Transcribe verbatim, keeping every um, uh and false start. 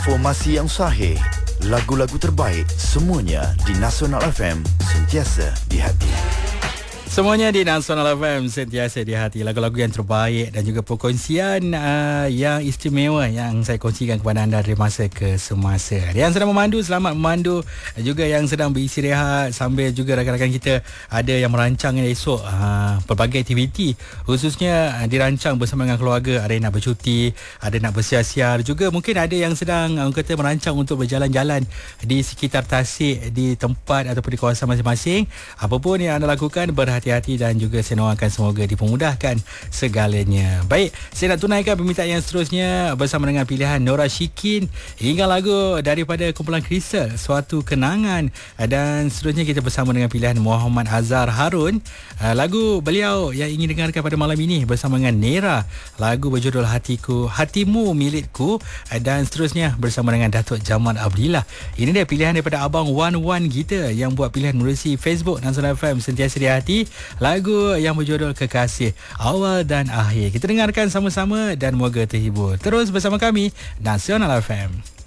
Informasi yang sahih, lagu-lagu terbaik, semuanya di Nasional F M, sentiasa di hati. Semuanya di Nasional F M, sentiasa di hati. Lagu-lagu yang terbaik dan juga perkongsian uh, yang istimewa yang saya kongsikan kepada anda dari masa ke semasa. Yang sedang memandu, selamat memandu. Juga yang sedang beristirahat, sambil juga rakan-rakan kita ada yang merancang esok uh, pelbagai aktiviti, khususnya uh, dirancang bersama dengan keluarga. Ada yang nak bercuti, ada nak bersiar-siar. Juga mungkin ada yang sedang uh, kata merancang untuk berjalan-jalan di sekitar Tasik, di tempat ataupun di kawasan masing-masing. Apapun yang anda lakukan, berhati hati-hati dan juga saya doakan semoga dipermudahkan segalanya. Baik, saya nak tunaikan permintaan yang seterusnya bersama dengan pilihan Nora Shikin hingga lagu daripada kumpulan Crystal, Suatu Kenangan, dan seterusnya kita bersama dengan pilihan Muhammad Azhar Harun. Lagu beliau yang ingin dengarkan pada malam ini bersama dengan Nera, lagu berjudul Hatiku, Hatimu Milikku, dan seterusnya bersama dengan Datuk Jamal Abdillah. Ini dia pilihan daripada Abang Wan Wan kita yang buat pilihan melalui Facebook Nasional F M, sentiasa di hati. Lagu yang berjudul Kekasih, Awal dan Akhir. Kita dengarkan sama-sama dan moga terhibur. Terus bersama kami Nasional F M.